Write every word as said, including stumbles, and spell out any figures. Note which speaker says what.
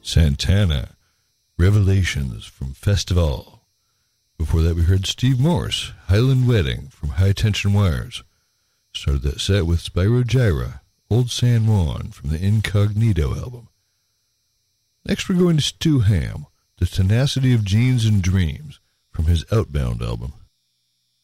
Speaker 1: Santana, Revelations from Festival. Before that we heard Steve Morse, Highland Wedding from High Tension Wires. Started that set with Spyro Gyra, Old San Juan from the Incognito album. Next we're going to Stu Hamm, The Tenacity of Genes and Dreams from his Outbound album.